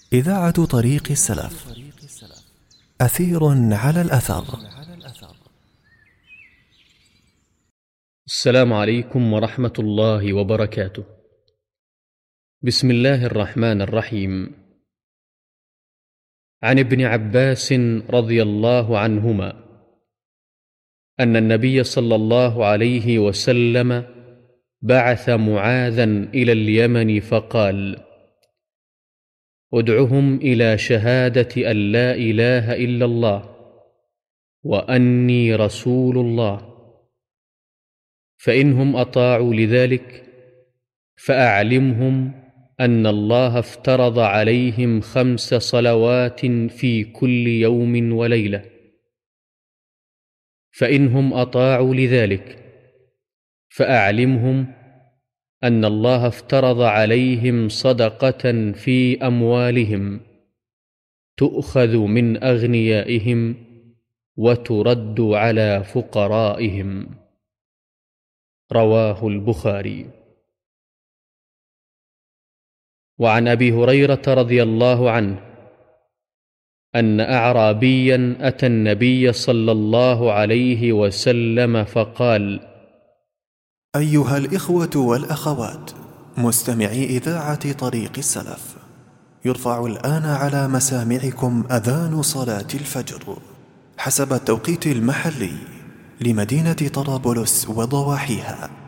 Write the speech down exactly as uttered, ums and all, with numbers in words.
إذاعة طريق السلف. أثير على الأثر. السلام عليكم ورحمة الله وبركاته. بسم الله الرحمن الرحيم. عن ابن عباس رضي الله عنهما أن النبي صلى الله عليه وسلم بعث معاذا إلى اليمن فقال: ادعهم إلى شهادة أن لا إله إلا الله وأني رسول الله، فإنهم أطاعوا لذلك فأعلمهم أن الله افترض عليهم خمس صلوات في كل يوم وليلة، فإنهم أطاعوا لذلك فأعلمهم أن الله افترض عليهم صدقة في أموالهم تؤخذ من أغنيائهم وترد على فقرائهم. رواه البخاري. وعن أبي هريرة رضي الله عنه أن أعرابيا أتى النبي صلى الله عليه وسلم فقال: أيها الإخوة والأخوات مستمعي إذاعة طريق السلف، يرفع الآن على مسامعكم أذان صلاة الفجر حسب التوقيت المحلي لمدينة طرابلس وضواحيها،